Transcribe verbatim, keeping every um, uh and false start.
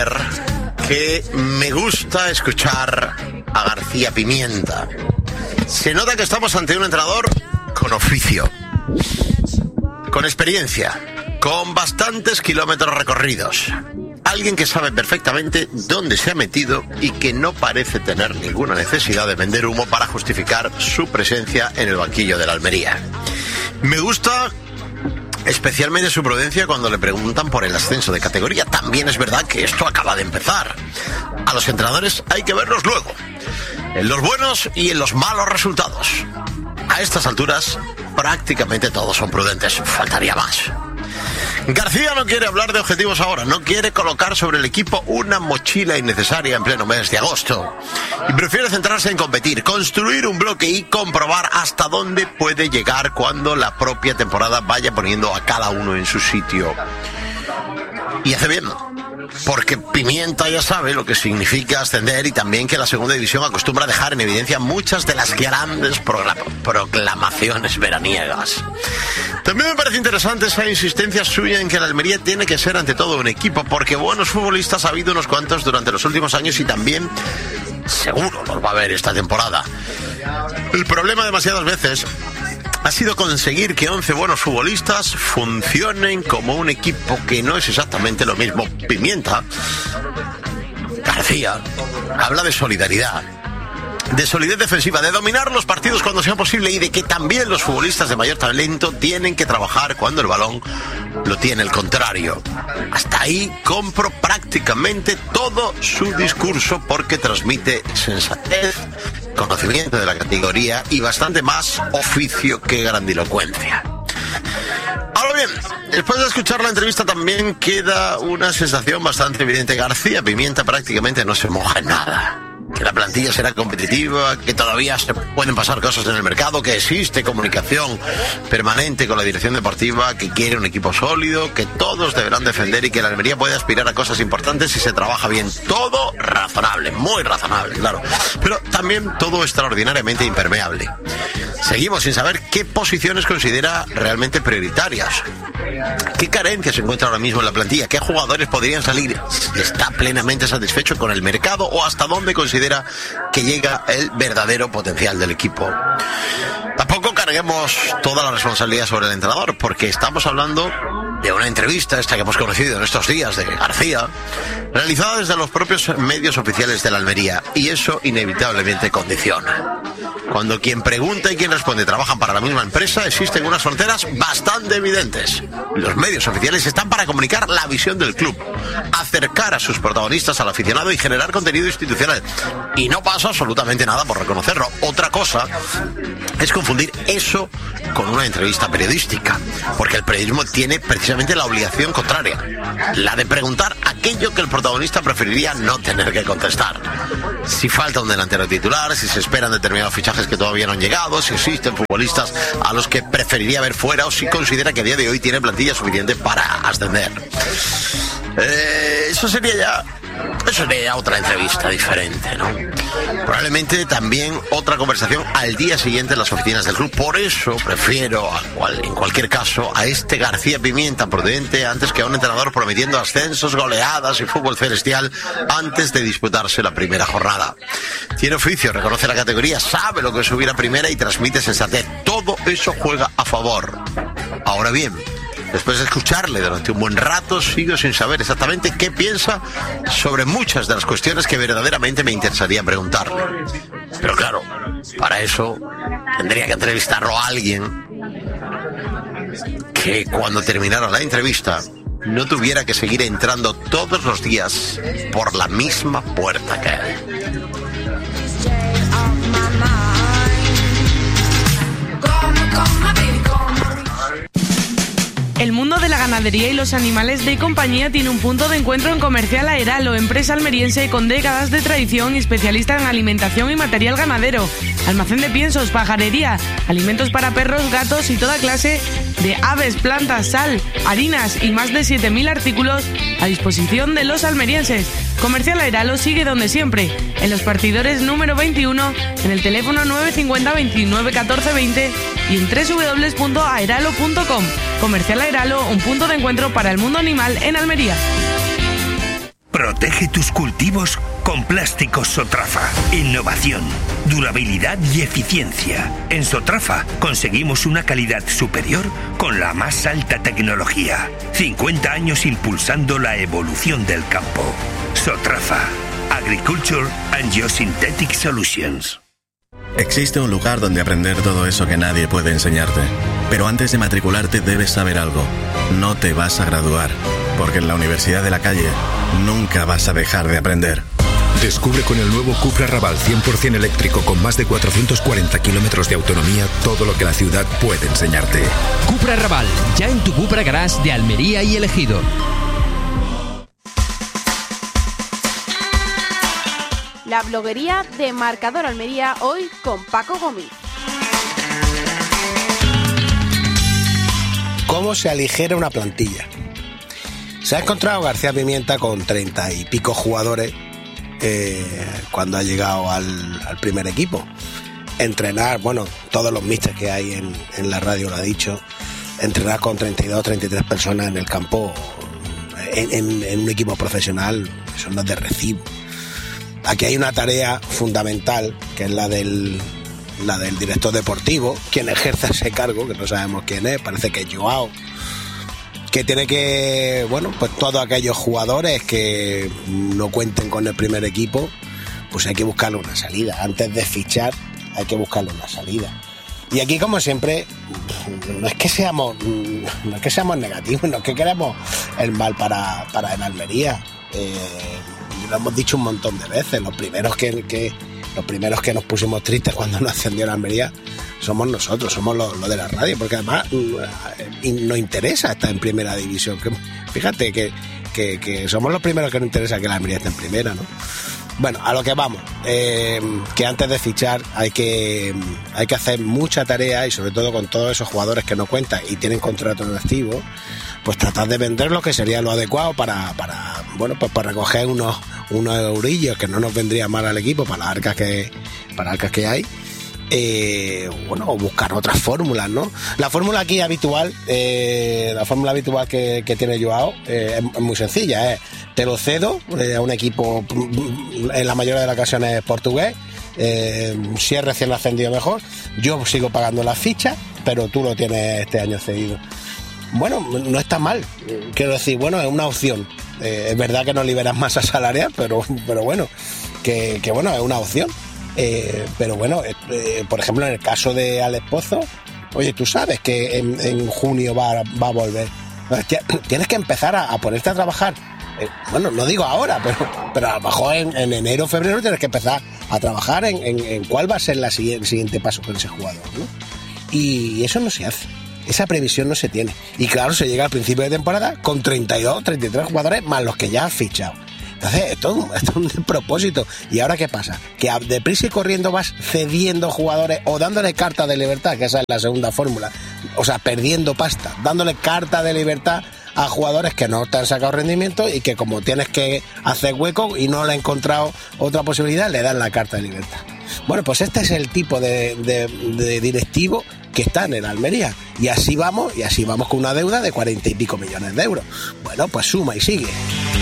reconocer que me gusta escuchar a García Pimienta. Se nota que estamos ante un entrenador con oficio, con experiencia, con bastantes kilómetros recorridos. Alguien que sabe perfectamente dónde se ha metido y que no parece tener ninguna necesidad de vender humo para justificar su presencia en el banquillo de la Almería. Me gusta especialmente su prudencia cuando le preguntan por el ascenso de categoría. También es verdad que esto acaba de empezar. A los entrenadores hay que verlos luego, en los buenos y en los malos resultados. A estas alturas, prácticamente todos son prudentes. Faltaría más. García no quiere hablar de objetivos ahora, no quiere colocar sobre el equipo una mochila innecesaria en pleno mes de agosto. Y prefiere centrarse en competir, construir un bloque y comprobar hasta dónde puede llegar cuando la propia temporada vaya poniendo a cada uno en su sitio. Y hace bien, porque Pimienta ya sabe lo que significa ascender y también que la segunda división acostumbra a dejar en evidencia muchas de las grandes proclamaciones veraniegas. También me parece interesante esa insistencia suya en que la Almería tiene que ser ante todo un equipo, porque buenos futbolistas ha habido unos cuantos durante los últimos años y también seguro los va a haber esta temporada. El problema demasiadas veces ha sido conseguir que once buenos futbolistas funcionen como un equipo, que no es exactamente lo mismo. Pimienta, García, habla de solidaridad, de solidez defensiva, de dominar los partidos cuando sea posible y de que también los futbolistas de mayor talento tienen que trabajar cuando el balón lo tiene el contrario. Hasta ahí compro prácticamente todo su discurso, porque transmite sensatez, conocimiento de la categoría y bastante más oficio que grandilocuencia. Ahora bien, después de escuchar la entrevista también queda una sensación bastante evidente. García Pimienta prácticamente no se moja en nada. Que la plantilla será competitiva, que todavía se pueden pasar cosas en el mercado, que existe comunicación permanente con la dirección deportiva, que quiere un equipo sólido, que todos deberán defender y que la Almería puede aspirar a cosas importantes si se trabaja bien. Todo razonable, muy razonable, claro, pero también todo extraordinariamente impermeable. Seguimos sin saber qué posiciones considera realmente prioritarias, qué carencias se encuentra ahora mismo en la plantilla, qué jugadores podrían salir, si está plenamente satisfecho con el mercado o hasta dónde considera que llega el verdadero potencial del equipo. Tampoco carguemos toda la responsabilidad sobre el entrenador, porque estamos hablando de una entrevista, esta que hemos conocido en estos días, de García, realizada desde los propios medios oficiales de la Almería, y eso inevitablemente condiciona. Cuando quien pregunta y quien responde trabajan para la misma empresa, existen unas fronteras bastante evidentes. Los medios oficiales están para comunicar la visión del club, acercar a sus protagonistas al aficionado y generar contenido institucional. Y no pasa absolutamente nada por reconocerlo. Otra cosa es confundir eso con una entrevista periodística, porque el periodismo tiene precisamente la obligación contraria, la de preguntar aquello que el protagonista preferiría no tener que contestar. Si falta un delantero titular, si se esperan determinados fichajes que todavía no han llegado, si existen futbolistas a los que preferiría ver fuera, o si considera que a día de hoy tiene plantilla suficiente para ascender. Eh, eso sería ya Eso sería otra entrevista diferente, ¿no? Probablemente también otra conversación al día siguiente en las oficinas del club. Por eso prefiero, a cual, en cualquier caso, a este García Pimienta prudente antes que a un entrenador prometiendo ascensos, goleadas y fútbol celestial antes de disputarse la primera jornada. Tiene oficio, reconoce la categoría, sabe lo que es subir a primera y transmite sensatez. Todo eso juega a favor. Ahora bien, después de escucharle durante un buen rato, sigo sin saber exactamente qué piensa sobre muchas de las cuestiones que verdaderamente me interesaría preguntarle. Pero claro, para eso tendría que entrevistarlo a alguien que cuando terminara la entrevista no tuviera que seguir entrando todos los días por la misma puerta que él. El mundo de la ganadería y los animales de compañía tiene un punto de encuentro en Comercial Aeralo, empresa almeriense con décadas de tradición y especialista en alimentación y material ganadero. Almacén de piensos, pajarería, alimentos para perros, gatos y toda clase de aves, plantas, sal, harinas y más de siete mil artículos a disposición de los almerienses. Comercial Aeralo sigue donde siempre, en los partidores número veintiuno, en el teléfono nueve cinco cero, veintinueve, catorce, veinte y en doble u doble u doble u punto aeralo punto com. Comercial Aeralo, un punto de encuentro para el mundo animal en Almería. Protege tus cultivos con plásticos Sotrafa. Innovación, durabilidad y eficiencia. En Sotrafa conseguimos una calidad superior con la más alta tecnología. cincuenta años impulsando la evolución del campo. Sotrafa. Agriculture and Geosynthetic Solutions. Existe un lugar donde aprender todo eso que nadie puede enseñarte. Pero antes de matricularte debes saber algo. No te vas a graduar, porque en la Universidad de la Calle nunca vas a dejar de aprender. Descubre con el nuevo Cupra Raval cien por ciento eléctrico con más de cuatrocientos cuarenta kilómetros de autonomía todo lo que la ciudad puede enseñarte. Cupra Raval, ya en tu Cupra Garage de Almería y El Ejido. La bloguería de Marcador Almería, hoy con Paco Gómez. ¿Cómo se aligera una plantilla? Se ha encontrado García Pimienta con treinta y pico jugadores eh, cuando ha llegado al, al primer equipo. Entrenar, bueno, todos los místers que hay en, en la radio lo ha dicho, entrenar con treinta y dos, treinta y tres personas en el campo, en, en, en un equipo profesional, eso no es de recibo. Aquí hay una tarea fundamental, que es la del, la del director deportivo, quien ejerce ese cargo, que no sabemos quién es, parece que es Joao, que tiene que, bueno, pues todos aquellos jugadores que no cuenten con el primer equipo, pues hay que buscarle una salida. Antes de fichar, hay que buscarle una salida. Y aquí, como siempre, no es que seamos, no es que seamos negativos, no es que queremos el mal para, para en Almería. Eh, lo hemos dicho un montón de veces, los primeros que, que los primeros que nos pusimos tristes cuando nos ascendió la Almería somos nosotros, somos los, los de la radio, porque además nos interesa estar en primera división. Fíjate que, que, que somos los primeros que nos interesa que la Almería esté en primera, ¿no? Bueno, a lo que vamos, eh, que antes de fichar hay que, hay que hacer mucha tarea, y sobre todo con todos esos jugadores que no cuentan y tienen contrato en activo, pues tratar de venderlos, que sería lo adecuado para, para bueno, pues para recoger unos, unos eurillos que no nos vendría mal al equipo para las arcas que, para las arcas que hay. Eh, bueno, o buscar otras fórmulas, ¿no? La fórmula aquí habitual, eh, la fórmula habitual que, que tiene Joao eh, es, es muy sencilla, eh. Te lo cedo eh, a un equipo, en la mayoría de las ocasiones portugués, eh, si es recién ascendido mejor, yo sigo pagando las fichas, pero tú lo tienes este año cedido. Bueno, no está mal, quiero decir, bueno, es una opción. Eh, es verdad que no liberas masa salarial, pero, pero bueno, que, que bueno, es una opción. Eh, pero bueno, eh, por ejemplo, en el caso de Alex Pozo, oye, tú sabes que en, en junio va, va a volver. Tienes que empezar a, a ponerte a trabajar. Eh, bueno, no digo ahora, pero, pero a lo mejor en, en enero o febrero tienes que empezar a trabajar en, en, en cuál va a ser la siguiente, el siguiente paso con ese jugador, ¿no? Y eso no se hace. Esa previsión no se tiene. Y claro, se llega al principio de temporada con treinta y dos, treinta y tres jugadores más los que ya has fichado. Entonces, esto, esto es un despropósito. ¿Y ahora qué pasa? Que deprisa y corriendo vas cediendo jugadores o dándole carta de libertad, que esa es la segunda fórmula. O sea, perdiendo pasta, dándole carta de libertad a jugadores que no te han sacado rendimiento y que, como tienes que hacer hueco y no le han encontrado otra posibilidad, le dan la carta de libertad. Bueno, pues este es el tipo de, de, de directivo que está en el Almería. Y así vamos, y así vamos con una deuda de cuarenta y pico millones de euros. Bueno, pues suma y sigue.